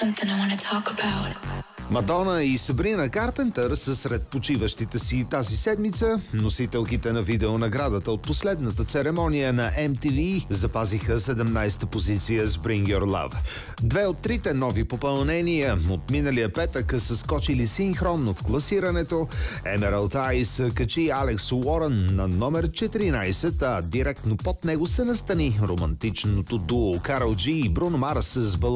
something I want to talk about. Мадона и Сабрина Карпентър са сред почиващите си тази седмица. Носителките на видеонаградата от последната церемония на MTV запазиха 17-та позиция с Bring Your Love. Две от трите нови попълнения от миналия петък са скочили синхронно в класирането. Emerald Eyes качи Алекс Уорън на номер 14, а директно под него се настани романтичното дуо Карол Джи и Бруно Марс с